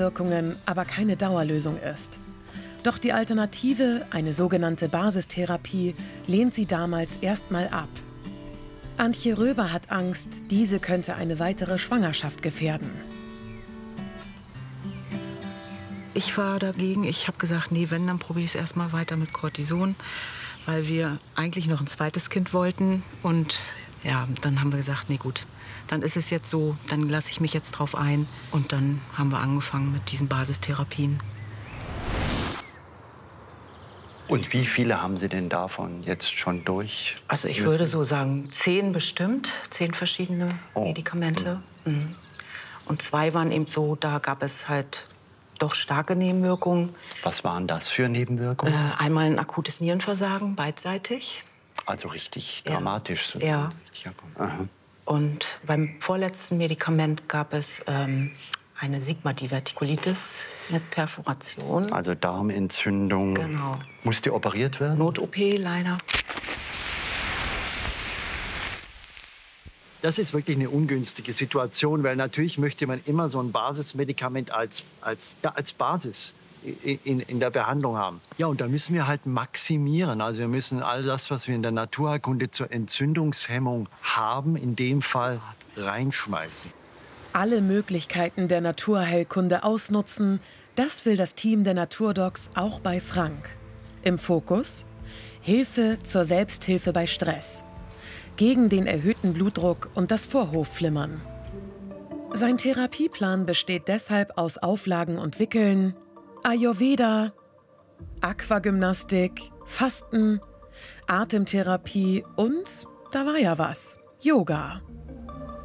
Nebenwirkungen aber keine Dauerlösung ist. Doch die Alternative, eine sogenannte Basistherapie, lehnt sie damals erstmal ab. Antje Röber hat Angst, diese könnte eine weitere Schwangerschaft gefährden. Ich war dagegen. Ich habe gesagt, nee, wenn, dann probiere ich es erstmal weiter mit Cortison, weil wir eigentlich noch ein zweites Kind wollten. Und ja, dann haben wir gesagt, nee, gut, dann ist es jetzt so, dann lasse ich mich jetzt drauf ein. Und dann haben wir angefangen mit diesen Basistherapien. Und wie viele haben Sie denn davon jetzt schon durch? Also ich würde so sagen, 10 bestimmt, 10 verschiedene Medikamente. Mhm. Und 2 waren eben so, da gab es halt doch starke Nebenwirkungen. Was waren das für Nebenwirkungen? Einmal ein akutes Nierenversagen, beidseitig. Also richtig dramatisch. Ja. Aha. Und beim vorletzten Medikament gab es eine Sigma-Divertikulitis mit Perforation. Also Darmentzündung. Genau. Musste operiert werden? Not-OP leider. Das ist wirklich eine ungünstige Situation, weil natürlich möchte man immer so ein Basismedikament als Basis in der Behandlung haben. Ja, und da müssen wir halt maximieren. Also wir müssen all das, was wir in der Naturheilkunde zur Entzündungshemmung haben, in dem Fall reinschmeißen. Alle Möglichkeiten der Naturheilkunde ausnutzen, das will das Team der Naturdocs auch bei Frank. Im Fokus: Hilfe zur Selbsthilfe bei Stress. Gegen den erhöhten Blutdruck und das Vorhofflimmern. Sein Therapieplan besteht deshalb aus Auflagen und Wickeln, Ayurveda, Aquagymnastik, Fasten, Atemtherapie und, da war ja was, Yoga.